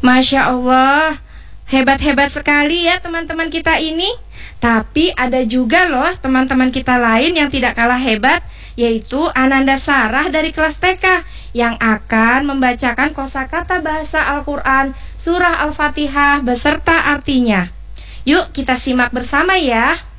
Masya Allah, hebat-hebat sekali ya teman-teman kita ini. Tapi ada juga loh teman-teman kita lain yang tidak kalah hebat, yaitu Ananda Sarah dari kelas TK yang akan membacakan kosakata bahasa Al-Quran surah Al-Fatihah beserta artinya. Yuk kita simak bersama ya.